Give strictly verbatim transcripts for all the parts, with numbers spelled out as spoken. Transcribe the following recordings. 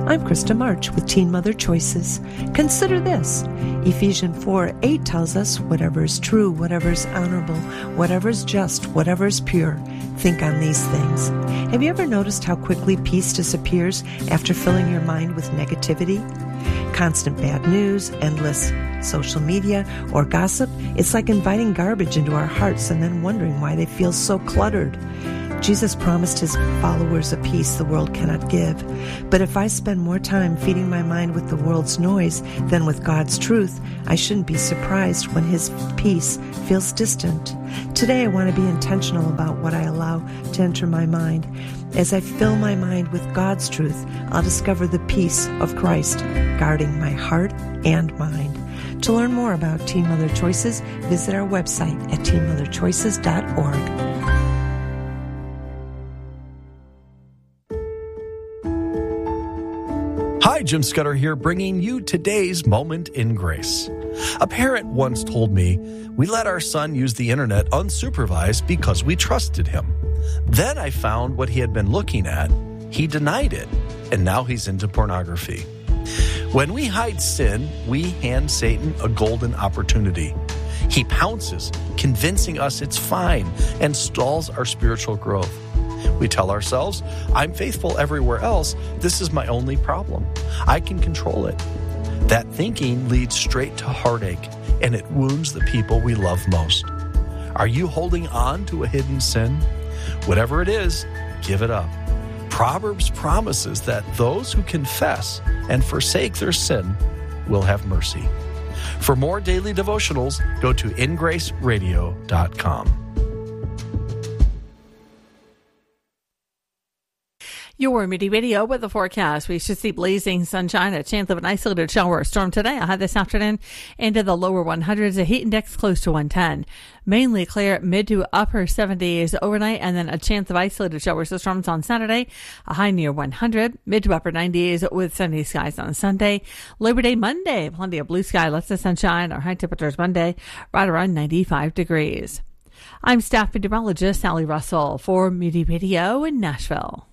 I'm Krista March with Teen Mother Choices. Consider this. Ephesians four eight tells us, whatever is true, whatever is honorable, whatever is just, whatever is pure, think on these things. Have you ever noticed how quickly peace disappears after filling your mind with negativity? Constant bad news, endless social media, or gossip, it's like inviting garbage into our hearts and then wondering why they feel so cluttered. Jesus promised his followers a peace the world cannot give. But if I spend more time feeding my mind with the world's noise than with God's truth, I shouldn't be surprised when his peace feels distant. Today I want to be intentional about what I allow to enter my mind. As I fill my mind with God's truth, I'll discover the peace of Christ, guarding my heart and mind. To learn more about Teen Mother Choices, visit our website at teen mother choices dot org. Hi, Jim Scudder here, bringing you today's Moment in Grace. A parent once told me, we let our son use the internet unsupervised because we trusted him. Then I found what he had been looking at. He denied it, and now he's into pornography. When we hide sin, we hand Satan a golden opportunity. He pounces, convincing us it's fine, and stalls our spiritual growth. We tell ourselves, I'm faithful everywhere else. This is my only problem. I can control it. That thinking leads straight to heartache, and it wounds the people we love most. Are you holding on to a hidden sin? Whatever it is, give it up. Proverbs promises that those who confess and forsake their sin will have mercy. For more daily devotionals, go to in grace radio dot com. Your Moody Radio with the forecast. We should see blazing sunshine, a chance of an isolated shower or storm today. I had this afternoon into the lower one hundreds, a heat index close to one ten. Mainly clear, mid to upper seventies overnight, and then a chance of isolated showers or storms on Saturday, a high near one hundred, mid to upper nineties with sunny skies on Sunday. Labor Day Monday, plenty of blue sky, lots of sunshine. Our high temperatures Monday, right around ninety-five degrees. I'm staff meteorologist Sally Russell for Moody Radio in Nashville.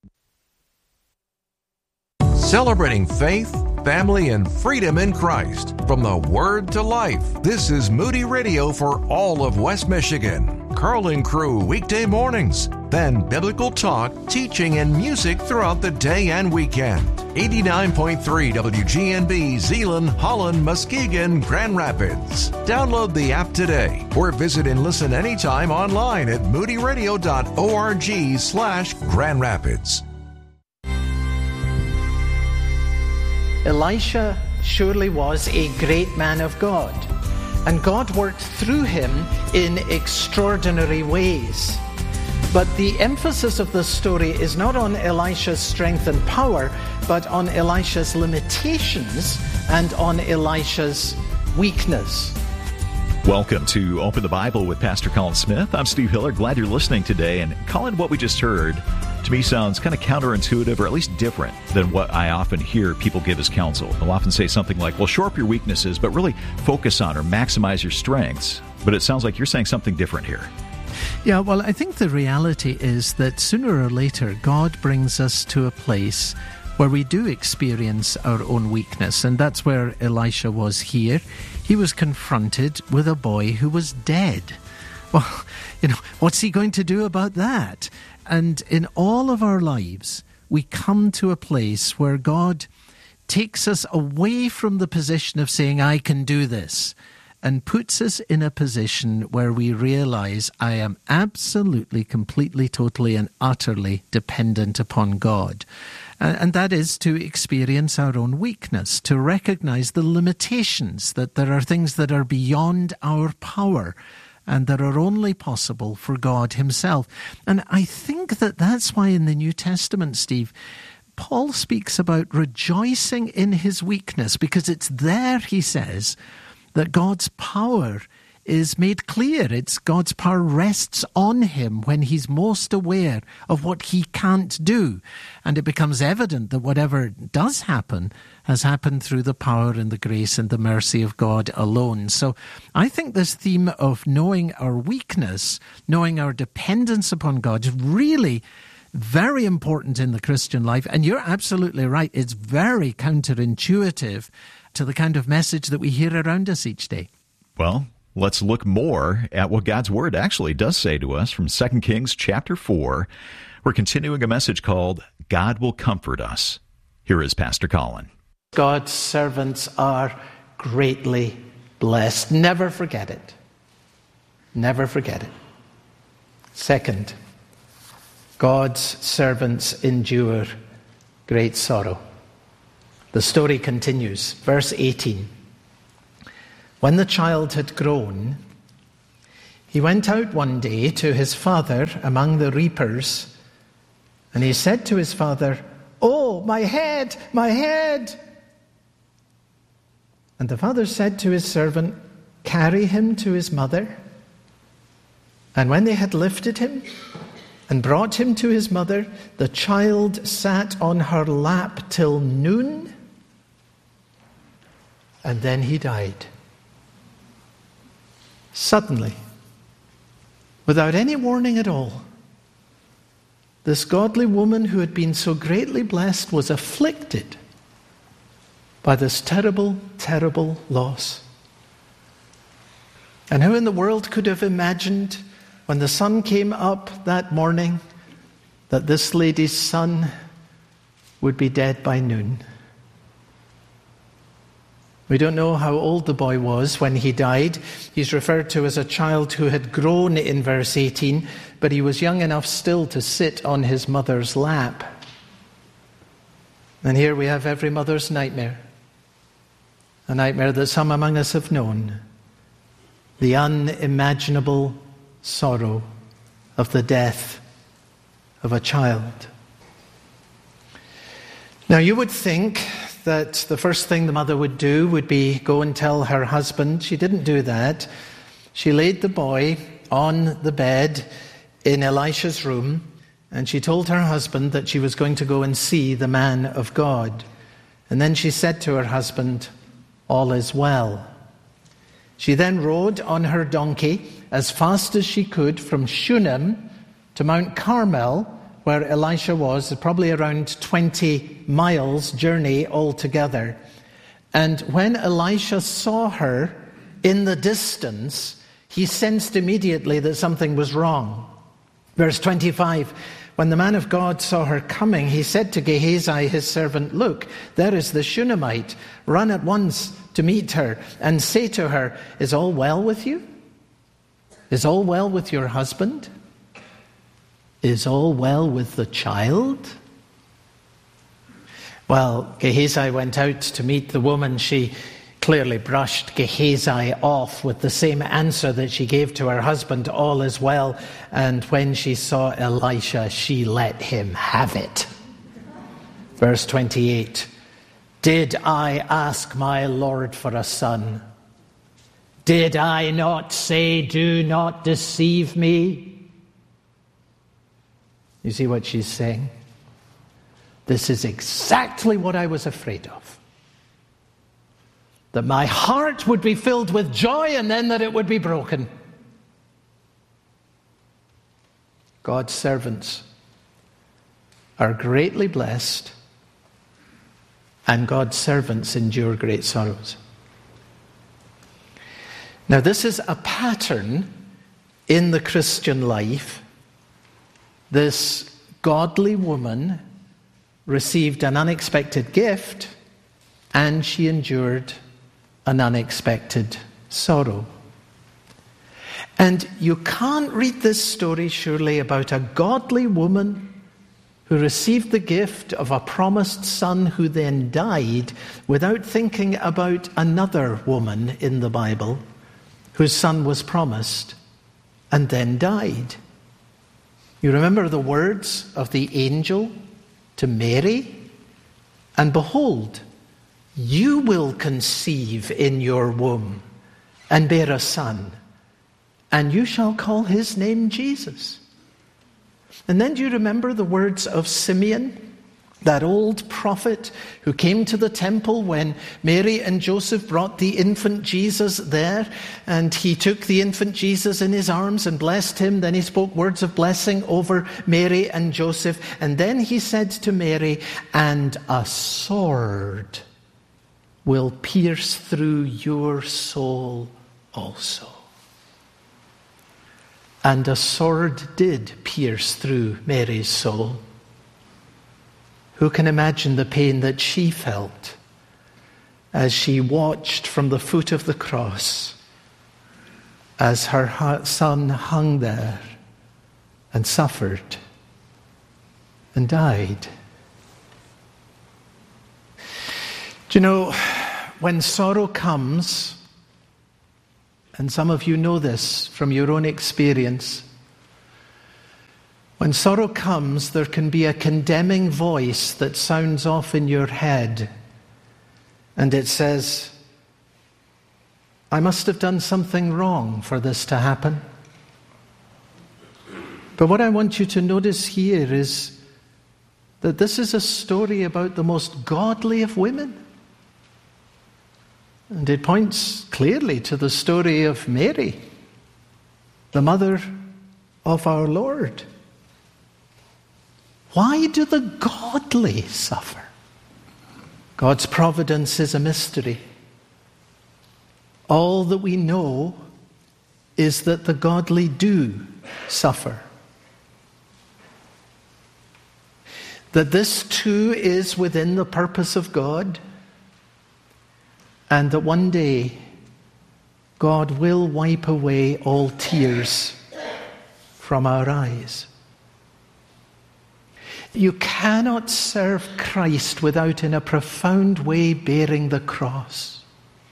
Celebrating faith, family, and freedom in Christ. From the Word to Life, this is Moody Radio for all of West Michigan. Carl and Crew weekday mornings. Then biblical talk, teaching, and music throughout the day and weekend. eighty-nine point three W G N B, Zeeland, Holland, Muskegon, Grand Rapids. Download the app today or visit and listen anytime online at moody radio dot org slash Grand Rapids. Elisha surely was a great man of God, and God worked through him in extraordinary ways. But the emphasis of this story is not on Elisha's strength and power, but on Elisha's limitations and on Elisha's weakness. Welcome to Open the Bible with Pastor Colin Smith. I'm Steve Hiller. Glad you're listening today. And Colin, what we just heard to me sounds kind of counterintuitive, or at least different than what I often hear people give as counsel. They'll often say something like, well, shore up your weaknesses, but really focus on or maximize your strengths. But it sounds like you're saying something different here. Yeah, well, I think the reality is that sooner or later, God brings us to a place where we do experience our own weakness. And that's where Elisha was here. He was confronted with a boy who was dead. Well, you know, what's he going to do about that? And in all of our lives, we come to a place where God takes us away from the position of saying, I can do this, and puts us in a position where we realize I am absolutely, completely, totally, and utterly dependent upon God. And that is to experience our own weakness, to recognize the limitations, that there are things that are beyond our power and that are only possible for God himself. And I think that that's why in the New Testament, Steve, Paul speaks about rejoicing in his weakness, because it's there, he says, that God's power is made clear. It's God's power rests on him when he's most aware of what he can't do. And it becomes evident that whatever does happen has happened through the power and the grace and the mercy of God alone. So I think this theme of knowing our weakness, knowing our dependence upon God, really very important in the Christian life. And you're absolutely right. It's very counterintuitive to the kind of message that we hear around us each day. Well, let's look more at what God's Word actually does say to us from Second Kings chapter four. We're continuing a message called God Will Comfort Us. Here is Pastor Colin. God's servants are greatly blessed. Never forget it. Never forget it. Second, God's servants endure great sorrow. The story continues. Verse eighteen. When the child had grown, he went out one day to his father among the reapers, and he said to his father, "Oh, my head, my head!" And the father said to his servant, "Carry him to his mother." And when they had lifted him and brought him to his mother, the child sat on her lap till noon, and then he died. Suddenly, without any warning at all, this godly woman who had been so greatly blessed was afflicted by this terrible, terrible loss. And who in the world could have imagined, when the sun came up that morning, that this lady's son would be dead by noon? We don't know how old the boy was when he died. He's referred to as a child who had grown in verse eighteen, but he was young enough still to sit on his mother's lap. And here we have every mother's nightmare. A nightmare that some among us have known. The unimaginable sorrow of the death of a child. Now you would think that the first thing the mother would do would be go and tell her husband. She didn't do that. She laid the boy on the bed in Elisha's room, and she told her husband that she was going to go and see the man of God. And then she said to her husband, "All is well." She then rode on her donkey as fast as she could from Shunem to Mount Carmel, where Elisha was, probably around twenty miles journey altogether. And when Elisha saw her in the distance, he sensed immediately that something was wrong. Verse twenty-five, when the man of God saw her coming, he said to Gehazi, his servant, "Look, there is the Shunammite. Run at once to meet her and say to her, 'Is all well with you? Is all well with your husband? Is all well with the child?'" Well, Gehazi went out to meet the woman. She clearly brushed Gehazi off with the same answer that she gave to her husband, "All is well." And when she saw Elisha, she let him have it. Verse twenty-eight, "Did I ask my Lord for a son? Did I not say, 'Do not deceive me'?" You see what she's saying? This is exactly what I was afraid of. That my heart would be filled with joy and then that it would be broken. God's servants are greatly blessed, and God's servants endure great sorrows. Now, this is a pattern in the Christian life. This godly woman received an unexpected gift, and she endured an unexpected sorrow. And you can't read this story, surely, about a godly woman who received the gift of a promised son who then died, without thinking about another woman in the Bible whose son was promised and then died. You remember the words of the angel to Mary? "And behold, you will conceive in your womb and bear a son, and you shall call his name Jesus." And then do you remember the words of Simeon That old prophet who came to the temple when Mary and Joseph brought the infant Jesus there, and he took the infant Jesus in his arms and blessed him. Then he spoke words of blessing over Mary and Joseph. And then he said to Mary, "And a sword will pierce through your soul also." And a sword did pierce through Mary's soul. Who can imagine the pain that she felt as she watched from the foot of the cross as her son hung there and suffered and died? Do you know, when sorrow comes, and some of you know this from your own experience, when sorrow comes, there can be a condemning voice that sounds off in your head, and it says, "I must have done something wrong for this to happen." But what I want you to notice here is that this is a story about the most godly of women. And it points clearly to the story of Mary, the mother of our Lord. Why do the godly suffer? God's providence is a mystery. All that we know is that the godly do suffer. That this too is within the purpose of God, and that one day God will wipe away all tears from our eyes. You cannot serve Christ without in a profound way bearing the cross.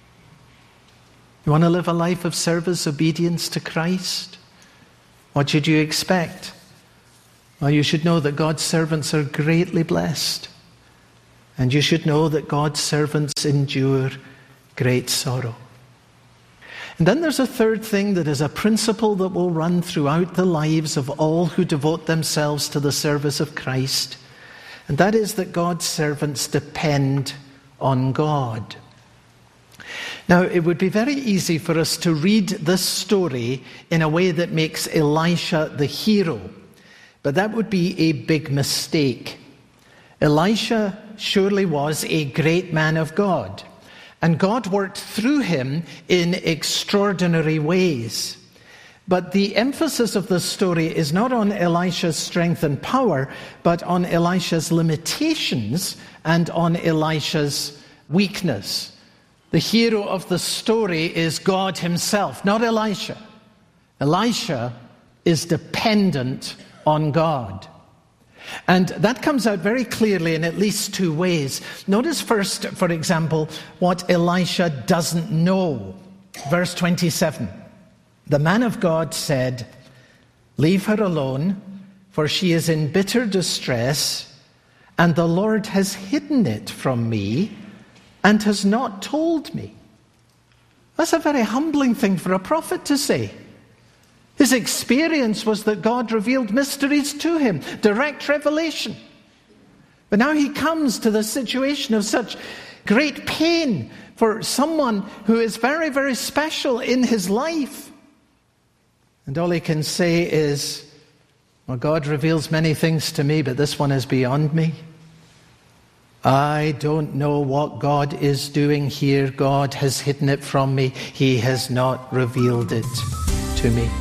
You want to live a life of service, obedience to Christ? What should you expect? Well, you should know that God's servants are greatly blessed. And you should know that God's servants endure great sorrow. And then there's a third thing that is a principle that will run throughout the lives of all who devote themselves to the service of Christ. And that is that God's servants depend on God. Now, it would be very easy for us to read this story in a way that makes Elisha the hero. But that would be a big mistake. Elisha surely was a great man of God. And God worked through him in extraordinary ways. But the emphasis of this story is not on Elisha's strength and power, but on Elisha's limitations and on Elisha's weakness. The hero of the story is God himself, not Elisha. Elisha is dependent on God. And that comes out very clearly in at least two ways. Notice first, for example, what Elisha doesn't know. Verse twenty-seven. The man of God said, "Leave her alone, for she is in bitter distress, and the Lord has hidden it from me and has not told me." That's a very humbling thing for a prophet to say. His experience was that God revealed mysteries to him, direct revelation. But now he comes to the situation of such great pain for someone who is very, very special in his life. And all he can say is, well, God reveals many things to me, but this one is beyond me. I don't know what God is doing here. God has hidden it from me. He has not revealed it to me.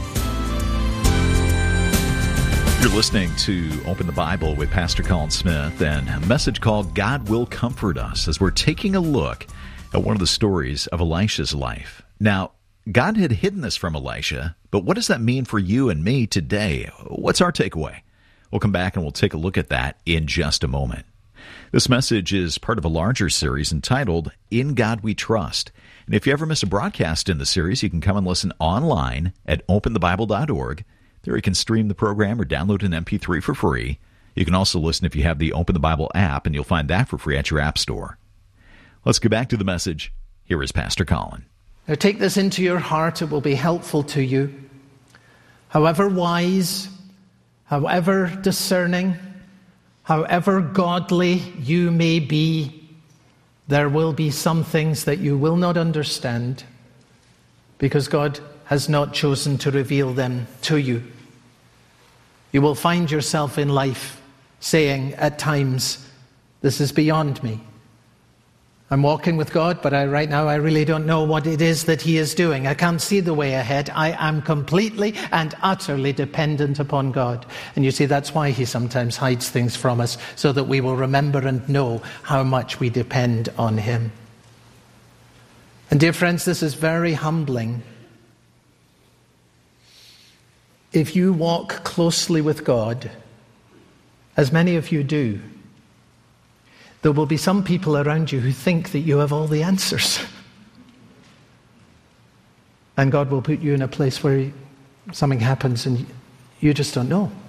You're listening to Open the Bible with Pastor Colin Smith and a message called God Will Comfort Us, as we're taking a look at one of the stories of Elisha's life. Now, God had hidden this from Elisha, but what does that mean for you and me today? What's our takeaway? We'll come back and we'll take a look at that in just a moment. This message is part of a larger series entitled In God We Trust. And if you ever miss a broadcast in the series, you can come and listen online at open the bible dot org. There you can stream the program or download an M P three for free. You can also listen if you have the Open the Bible app, and you'll find that for free at your app store. Let's get back to the message. Here is Pastor Colin. Now take this into your heart. It will be helpful to you. However wise, however discerning, However godly you may be, there will be some things that you will not understand because God has not chosen to reveal them to you. You will find yourself in life saying at times, this is beyond me. I'm walking with God, but I, right now I really don't know what it is that He is doing. I can't see the way ahead. I am completely and utterly dependent upon God. And you see, that's why He sometimes hides things from us, so that we will remember and know how much we depend on Him. And dear friends, this is very humbling. If you walk closely with God, as many of you do, there will be some people around you who think that you have all the answers. And God will put you in a place where something happens and you just don't know.